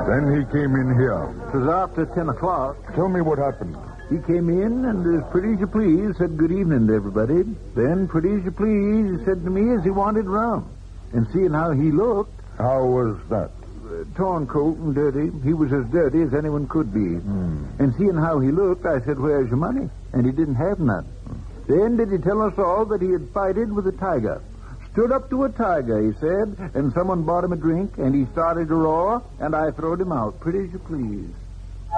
Then he came in here. It was after 10 o'clock. Tell me what happened. He came in and, as pretty as you please, said good evening to everybody. Then, pretty as you please, he said to me as he wanted rum. And seeing how he looked... How was that? Torn coat and dirty. He was as dirty as anyone could be. And seeing how he looked, I said, where's your money? And he didn't have none. Then did he tell us all that he had fighted with a tiger. Stood up to a tiger, he said, and someone bought him a drink, and he started to roar, and I throwed him out, pretty as you please.